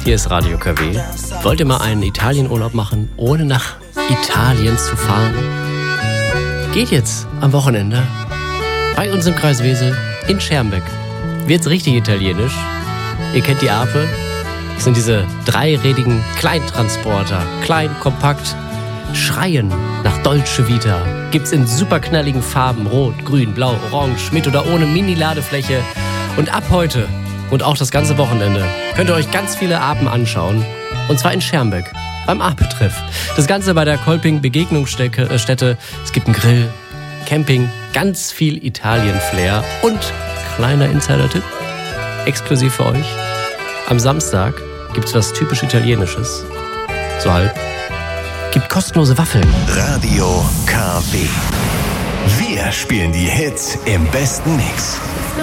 Hier ist Radio KW. Wollt ihr mal einen Italienurlaub machen, ohne nach Italien zu fahren? Geht jetzt am Wochenende bei uns im Kreis Wesel in Schermbeck. Wird's richtig italienisch. Ihr kennt die Ape. Das sind diese dreirädigen Kleintransporter. Klein, kompakt, schreien nach Dolce Vita. Gibt's in superknalligen Farben. Rot, grün, blau, orange, mit oder ohne Mini-Ladefläche. Und ab heute und auch das ganze Wochenende könnt ihr euch ganz viele Apen anschauen. Und zwar in Schermbeck beim Apetreff. Das Ganze bei der Kolping Begegnungsstätte. Es gibt einen Grill, Camping, ganz viel Italien-Flair und kleiner Insider-Tipp, exklusiv für euch. Am Samstag gibt's was typisch Italienisches. So halb. Gibt kostenlose Waffeln. Radio KW. Wir spielen die Hits im besten Mix.